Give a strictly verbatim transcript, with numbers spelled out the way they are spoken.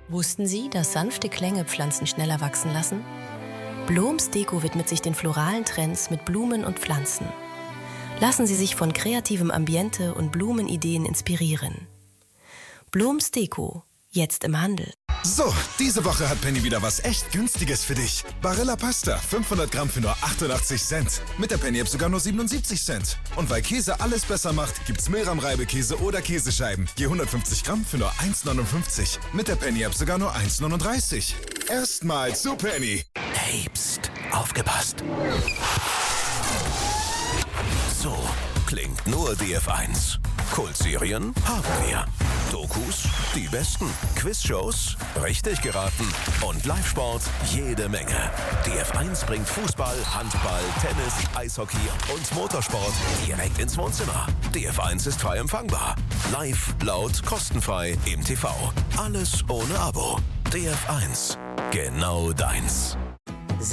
Wussten Sie, dass sanfte Klänge Pflanzen schneller wachsen lassen? Blomsdeko widmet sich den floralen Trends mit Blumen und Pflanzen. Lassen Sie sich von kreativem Ambiente und Blumenideen inspirieren. Blomsdeko, jetzt im Handel. So, diese Woche hat Penny wieder was echt Günstiges für dich. Barilla Pasta, fünfhundert Gramm für nur achtundachtzig Cent. Mit der Penny-App sogar nur siebenundsiebzig Cent. Und weil Käse alles besser macht, gibt's Milram-Reibekäse oder Käsescheiben. Je hundertfünfzig Gramm für nur eins neunundfünfzig. Mit der Penny-App sogar nur eins neununddreißig. Erstmal zu Penny. Hey, pst, aufgepasst. So klingt nur D F eins. Kultserien haben wir. Dokus, die besten. Quizshows, richtig geraten. Und Live-Sport, jede Menge. D F eins bringt Fußball, Handball, Tennis, Eishockey und Motorsport direkt ins Wohnzimmer. D F eins ist frei empfangbar. Live, laut, kostenfrei im T V. Alles ohne Abo. D F eins, genau deins.